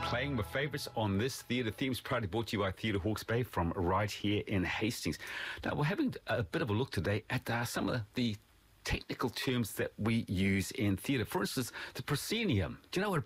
Playing my favourites on this Theatre Themes, proudly brought to you by Theatre Hawke's Bay from right here in Hastings. Now, we're having a bit of a look today at some of the technical terms that we use in theatre. For instance, the proscenium. Do you know what a